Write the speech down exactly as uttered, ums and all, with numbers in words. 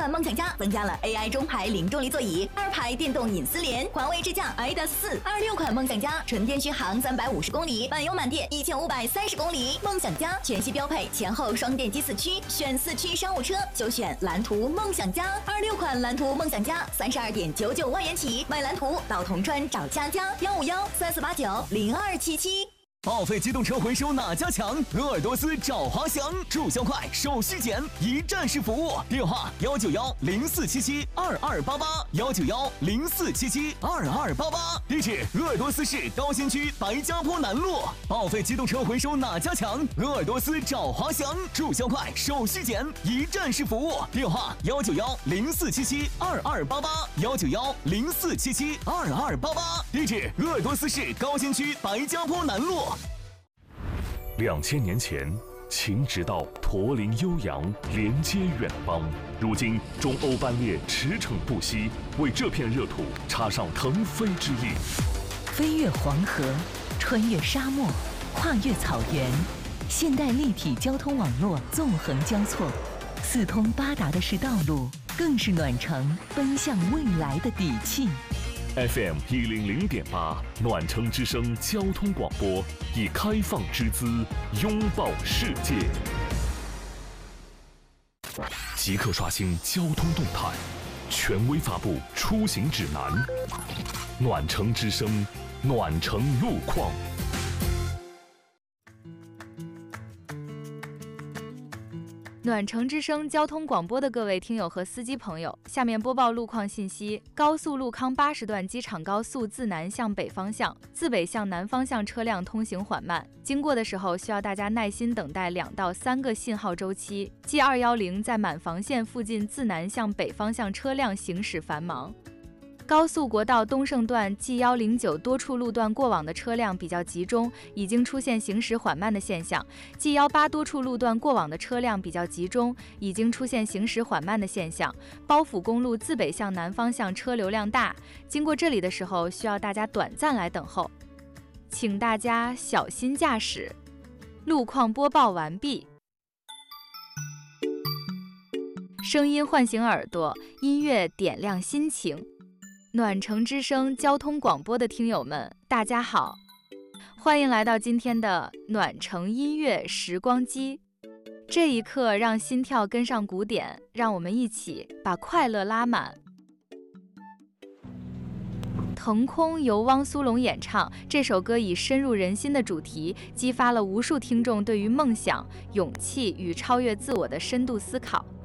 款梦想家增加了 A I 中排零重力座椅，二排电动隐私帘，环卫智驾 I D A 四。二六款梦想家纯电续航三百五十公里，满油满电一千五百三十公里。梦想家全系标配前后双电机四驱，选四驱商务车就选蓝图梦想家。二六款蓝图梦想家三十二点九九万元起，买蓝图到铜川找佳佳幺五幺三四八九零二七七。 报废机动车回收哪家强？鄂尔多斯找华翔，注销快，手续简，一站式服务。电话幺九幺零四七七二二八八幺九幺零四七七二二八八。地址：鄂尔多斯市高新区白家坡南路。报废机动车回收哪家强？鄂尔多斯找华翔，注销快，手续简，一站式服务。电话幺九幺零四七七二二八八幺九幺零四七七二二八八。地址：鄂尔多斯市高新区白家坡南路。 两千年前，秦直道驼铃悠扬，连接远邦。如今，中欧班列驰骋不息，为这片热土插上腾飞之翼。 飞越黄河，穿越沙漠，跨越草原，现代立体交通网络纵横交错，四通八达的是道路，更是暖城奔向未来的底气。 F M 一零零点八，暖城之声交通广播，以开放之姿拥抱世界。即刻刷新交通动态，权威发布出行指南。暖城之声，暖城路况。 暖城之声交通广播的各位听友和司机朋友，下面播报路况信息。高速路康八十段机场高速自南向北方向，自北向南方向车辆通行缓慢，经过的时候需要大家耐心等待两到三个信号周期。G 二一零在满房线附近自南向北方向车辆行驶繁忙。高速国道东胜段 G 一零九多处路段过往的车辆比较集中，已经出现行驶缓慢的现象。G 一八多处路段过往的车辆比较集中，已经出现行驶缓慢的现象。包府公路自北向南方向车流量大，经过这里的时候需要大家短暂来等候，请大家小心驾驶。路况播报完毕。声音唤醒耳朵，音乐点亮心情。暖城之声交通广播的听友们，大家好，欢迎来到今天的暖城音乐时光机。这一刻让心跳跟上鼓点，让我们一起把快乐拉满。腾空由汪苏泷演唱，这首歌以深入人心的主题，激发了无数听众对于梦想、勇气与超越自我的深度思考。